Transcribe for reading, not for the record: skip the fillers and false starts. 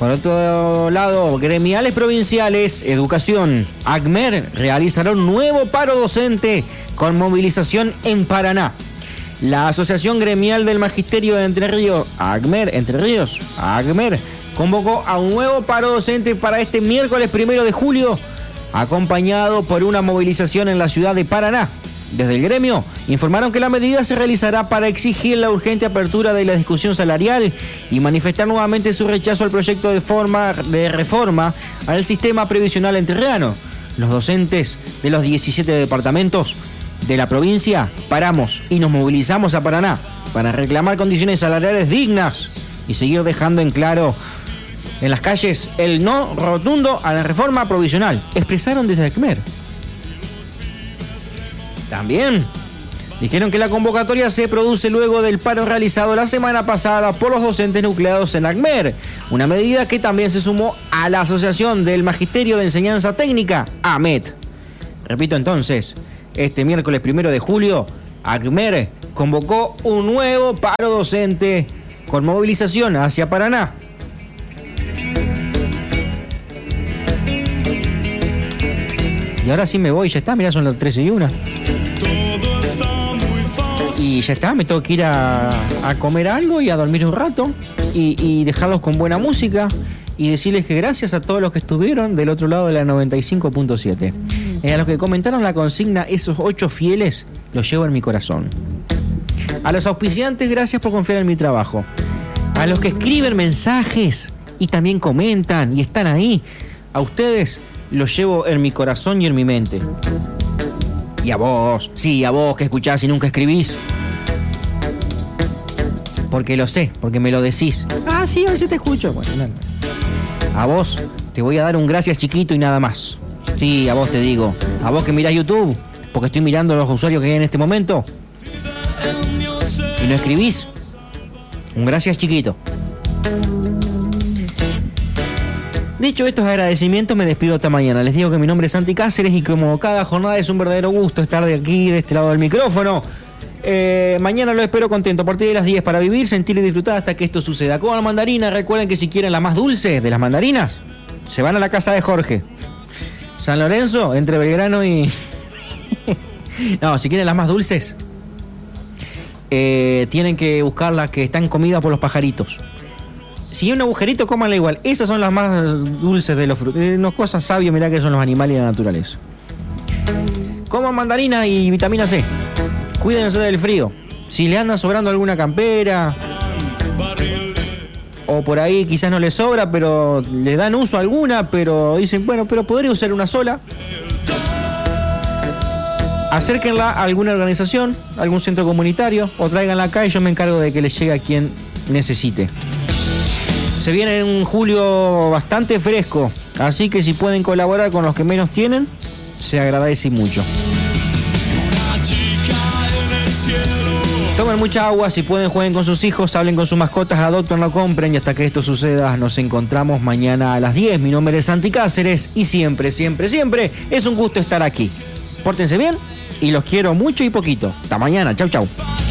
Por otro lado, gremiales provinciales, educación, ACMER realizará un nuevo paro docente con movilización en Paraná. La Asociación Gremial del Magisterio de Entre Ríos, ACMER, convocó a un nuevo paro docente para este miércoles 1 de julio, acompañado por una movilización en la ciudad de Paraná. Desde el gremio informaron que la medida se realizará para exigir la urgente apertura de la discusión salarial y manifestar nuevamente su rechazo al proyecto de reforma al sistema previsional entrerriano. Los docentes de los 17 departamentos de la provincia paramos y nos movilizamos a Paraná para reclamar condiciones salariales dignas y seguir dejando en claro en las calles el no rotundo a la reforma provisional, expresaron desde ACMER. También dijeron que la convocatoria se produce luego del paro realizado la semana pasada por los docentes nucleados en ACMER, una medida que también se sumó a la Asociación del Magisterio de Enseñanza Técnica, AMET. Repito entonces, este miércoles 1 de julio, ACMER convocó un nuevo paro docente con movilización hacia Paraná. Y ahora sí me voy, ya está, mirá, son las 13:01. Y ya está, me tengo que ir a comer algo y a dormir un rato y dejarlos con buena música y decirles que gracias a todos los que estuvieron del otro lado de la 95.7. A los que comentaron la consigna, esos 8 fieles, los llevo en mi corazón. A los auspiciantes, gracias por confiar en mi trabajo. A los que escriben mensajes y también comentan y están ahí, a ustedes los llevo en mi corazón y en mi mente. Y a vos, sí, a vos que escuchás y nunca escribís. Porque lo sé, porque me lo decís. Ah, sí, a veces te escucho. Bueno, no. A vos te voy a dar un gracias chiquito y nada más. Sí, a vos te digo. A vos que mirás YouTube, porque estoy mirando los usuarios que hay en este momento. Y no escribís. Un gracias chiquito. Dicho estos agradecimientos, me despido hasta mañana. Les digo que mi nombre es Santi Cáceres y como cada jornada es un verdadero gusto estar de aquí, de este lado del micrófono. Mañana lo espero contento a partir de las 10 para vivir, sentir y disfrutar hasta que esto suceda. Con la mandarina, recuerden que si quieren la más dulce de las mandarinas, se van a la casa de Jorge. San Lorenzo, entre Belgrano y... No, si quieren las más dulces, tienen que buscar las que están comidas por los pajaritos. Si hay un agujerito, cómanla igual. Esas son las más dulces de los frutos. Unas cosas sabias, mirá que son los animales y la naturaleza. Coman mandarina y vitamina C. Cuídense del frío. Si le andan sobrando alguna campera, o por ahí quizás no les sobra, pero les dan uso a alguna, pero dicen, bueno, pero podría usar una sola. Acérquenla a alguna organización, a algún centro comunitario, o tráiganla acá y yo me encargo de que les llegue a quien necesite. Se viene un julio bastante fresco, así que si pueden colaborar con los que menos tienen, se agradece mucho. Tomen mucha agua, si pueden jueguen con sus hijos, hablen con sus mascotas, adopten, no compren, y hasta que esto suceda nos encontramos mañana a las 10. Mi nombre es Santi Cáceres y siempre, siempre, siempre es un gusto estar aquí. Pórtense bien y los quiero mucho y poquito. Hasta mañana, chau chau.